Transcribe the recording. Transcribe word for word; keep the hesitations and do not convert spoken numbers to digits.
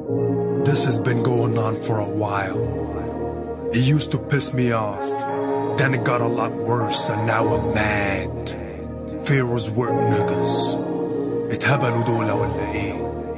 This has been going on for a while. It used to piss me off, then it got a lot worse and now I'm mad. Pharaoh's work niggas اتهبلوا دول ولا ايه؟